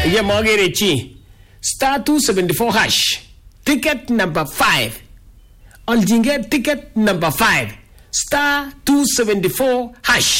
Ye mogere chi. Star 274 hash. Ticket number 5. Aljinge ticket number 5. Star 274 hash.